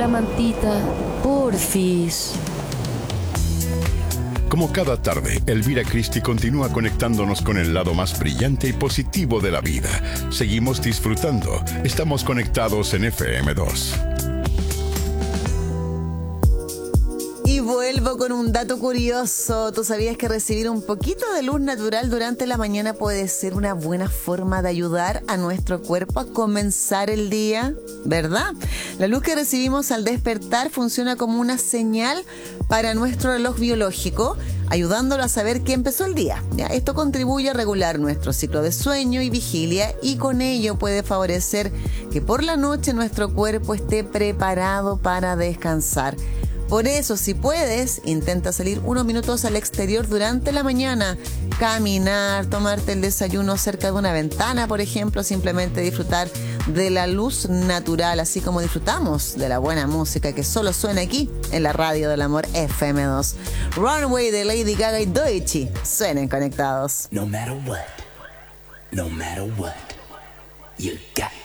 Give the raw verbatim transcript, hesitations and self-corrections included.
la mantita, porfis. Como cada tarde, Elvira Christie continúa conectándonos con el lado más brillante y positivo de la vida. Seguimos disfrutando. Estamos conectados en F M dos. Y vuelvo con un dato curioso. ¿Tú sabías que recibir un poquito de luz natural durante la mañana puede ser una buena forma de ayudar a nuestro cuerpo a comenzar el día? ¿Verdad? La luz que recibimos al despertar funciona como una señal para nuestro reloj biológico, ayudándolo a saber que empezó el día. ¿Ya? Esto contribuye a regular nuestro ciclo de sueño y vigilia y con ello puede favorecer que por la noche nuestro cuerpo esté preparado para descansar. Por eso, si puedes, intenta salir unos minutos al exterior durante la mañana, caminar, tomarte el desayuno cerca de una ventana, por ejemplo, simplemente disfrutar de la luz natural, así como disfrutamos de la buena música que solo suena aquí en la radio del amor F M dos. Runway de Lady Gaga y Doechii, suenen conectados. No matter what, no matter what, you got